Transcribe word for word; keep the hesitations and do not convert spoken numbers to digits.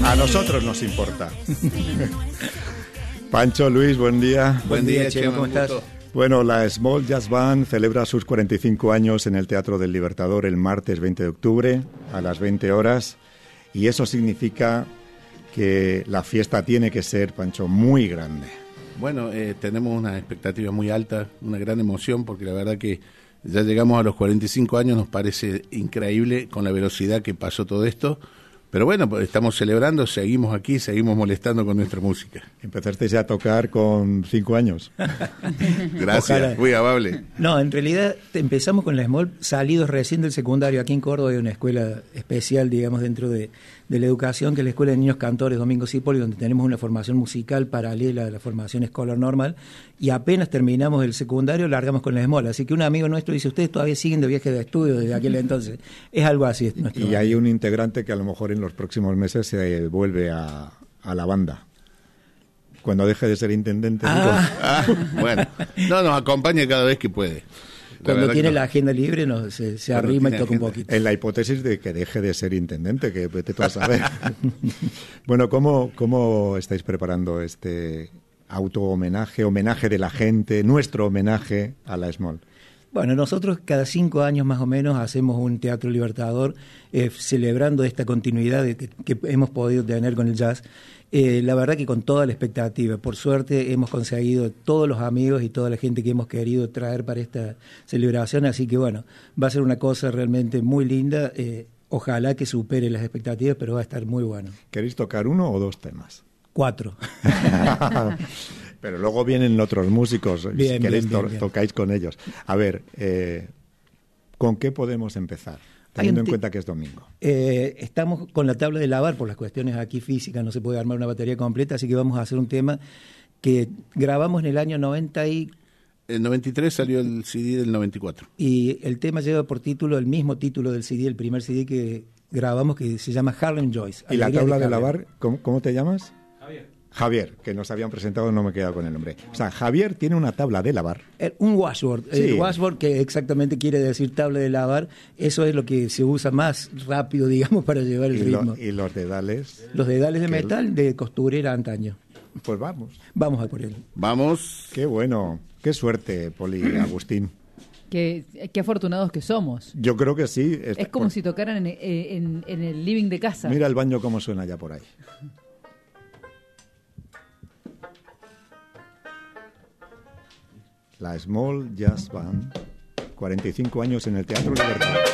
A nosotros nos importa. Pancho, Luis, buen día. Buen, buen día, día, Chema, ¿cómo estás? Bueno, la Small Jazz Band celebra sus cuarenta y cinco años en el Teatro del Libertador el martes veinte de octubre a las veinte horas, y eso significa que la fiesta tiene que ser, Pancho, muy grande. Bueno, eh, tenemos una expectativa muy alta, una gran emoción, porque la verdad que ya llegamos a los cuarenta y cinco años, nos parece increíble con la velocidad que pasó todo esto. Pero bueno, pues estamos celebrando, seguimos aquí, seguimos molestando con nuestra música. Empezaste ya a tocar con cinco años. Gracias, ojalá. Muy amable. No, en realidad empezamos con la Small salidos recién del secundario. Aquí en Córdoba hay una escuela especial, digamos, dentro de, de la educación, que es la Escuela de Niños Cantores Domingo Cipoli, donde tenemos una formación musical paralela a la formación escolar normal, y apenas terminamos el secundario, largamos con la Small. Así que un amigo nuestro dice, ustedes todavía siguen de viaje de estudio desde aquel entonces. Es algo así. Y hay un integrante que a lo mejor en los próximos meses se vuelve a, a la banda. Cuando deje de ser intendente. Ah. Ah, bueno, no, nos acompaña cada vez que puede. La Cuando tiene no. la agenda libre no, se, se arrima y toca agenda. un poquito. En la hipótesis de que deje de ser intendente, que vete tú a saber. Bueno, ¿cómo, ¿cómo estáis preparando este auto-homenaje, homenaje de la gente, nuestro homenaje a la Small? Bueno, nosotros cada cinco años más o menos hacemos un Teatro Libertador eh, celebrando esta continuidad de que, que hemos podido tener con el jazz. Eh, la verdad que con toda la expectativa. Por suerte hemos conseguido todos los amigos y toda la gente que hemos querido traer para esta celebración, así que bueno, va a ser una cosa realmente muy linda. Eh, ojalá que supere las expectativas, pero va a estar muy bueno. ¿Queréis tocar uno o dos temas? Cuatro. Pero luego vienen otros músicos, bien, si queréis bien, bien, to- bien. tocáis con ellos. A ver, eh, ¿con qué podemos empezar? Teniendo en cuenta que es domingo. Eh, estamos con la tabla de lavar, por las cuestiones aquí físicas, no se puede armar una batería completa, así que vamos a hacer un tema que grabamos en el año noventa y... En noventa y tres salió el C D del noventa y cuatro. Y el tema lleva por título, el mismo título del C D, el primer C D que grabamos, que se llama Harlem Joyce. ¿Y la tabla de, de lavar, ¿cómo, cómo te llamas? Javier. Javier, que nos habían presentado, no me he quedado con el nombre. O sea, Javier tiene una tabla de lavar. Un washboard. Sí. El washboard, que exactamente quiere decir tabla de lavar, eso es lo que se usa más rápido, digamos, para llevar el ¿Y ritmo. Lo, ¿Y los dedales? Los dedales de metal de costurera antaño. Pues vamos. Vamos a por él. Vamos. Qué bueno. Qué suerte, Poli, Agustín. Qué, qué afortunados que somos. Yo creo que sí. Es, es como por... si tocaran en, en, en el living de casa. Mira el baño cómo suena ya por ahí. La Small Jazz Band, cuarenta y cinco años en el Teatro Libertador.